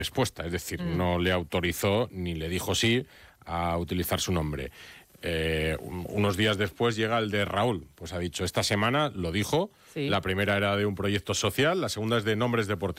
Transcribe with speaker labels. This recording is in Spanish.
Speaker 1: respuesta, es decir, no le autorizó ni le dijo sí a utilizar su nombre. Unos días después llega el de Raúl, pues ha dicho, esta semana lo dijo,
Speaker 2: Sí.
Speaker 1: la primera era de un proyecto social, la segunda es de nombres deportivos.